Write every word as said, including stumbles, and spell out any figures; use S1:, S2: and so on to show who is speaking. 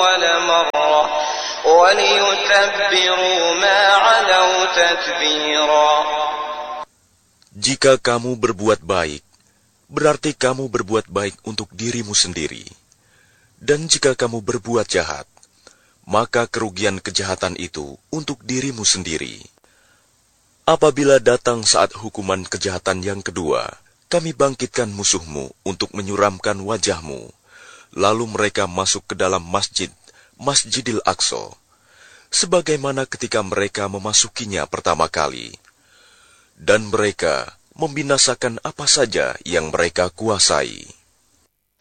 S1: أول مرة وليتبروا ما علوا تتبيرا.
S2: Jika kamu berbuat baik, berarti kamu berbuat baik untuk dirimu sendiri. Dan jika kamu berbuat jahat, maka kerugian kejahatan itu untuk dirimu sendiri. Apabila datang saat hukuman kejahatan yang kedua, kami bangkitkan musuhmu untuk menyuramkan wajahmu. Lalu mereka masuk ke dalam masjid, Masjidil Aqsa, sebagaimana ketika mereka memasukinya pertama kali. Dan mereka membinasakan apa saja yang mereka kuasai.